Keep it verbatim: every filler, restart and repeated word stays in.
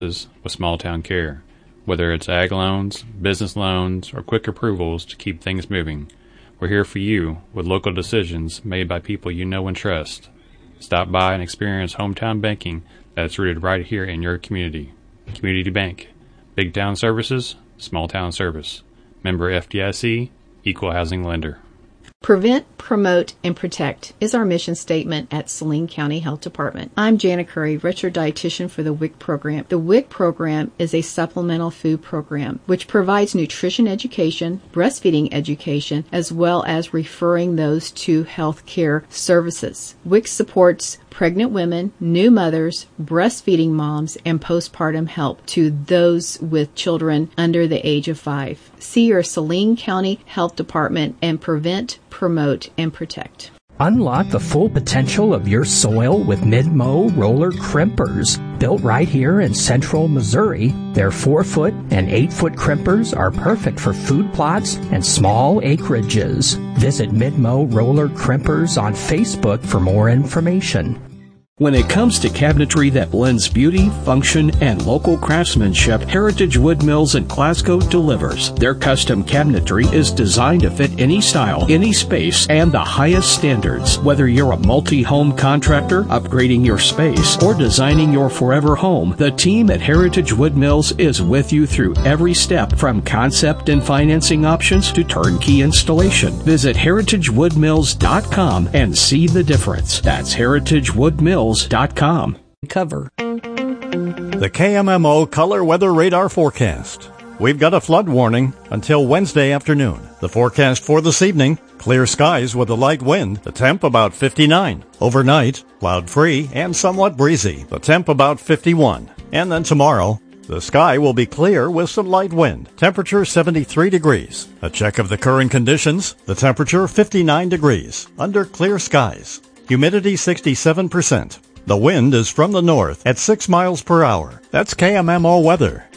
with Small Town Care. Whether it's ag loans, business loans, or quick approvals to keep things moving, we're here for you with local decisions made by people you know and trust. Stop by and experience hometown banking that's rooted right here in your community. Community Bank. Big town services, small town service. Member F D I C, Equal Housing Lender. Prevent, promote, and protect is our mission statement at Saline County Health Department. I'm Jana Curry, registered dietitian for the W I C program. The W I C program is a supplemental food program which provides nutrition education, breastfeeding education, as well as referring those to health care services. W I C supports pregnant women, new mothers, breastfeeding moms, and postpartum help to those with children under the age of five. See your Saline County Health Department and prevent, promote, and protect. Unlock the full potential of your soil with Mid-Mow roller crimpers. Built right here in central Missouri, their four-foot and eight-foot crimpers are perfect for food plots and small acreages. Visit Mid-Mow roller crimpers on Facebook for more information. When it comes to cabinetry that blends beauty, function, and local craftsmanship, Heritage Wood Mills in Glasgow delivers. Their custom cabinetry is designed to fit any style, any space, and the highest standards. Whether you're a multi-home contractor, upgrading your space, or designing your forever home, the team at Heritage Wood Mills is with you through every step, from concept and financing options to turnkey installation. Visit heritage wood mills dot com and see the difference. That's heritage wood mills dot com. Cover. The K M M O Color Weather Radar Forecast. We've got a flood warning until Wednesday afternoon. The forecast for this evening, clear skies with a light wind, the temp about fifty-nine. Overnight, cloud-free and somewhat breezy, the temp about fifty-one. And then tomorrow, the sky will be clear with some light wind, temperature seventy-three degrees. A check of the current conditions, the temperature fifty-nine degrees, under clear skies. Humidity sixty-seven percent. The wind is from the north at six miles per hour. That's K M M O weather.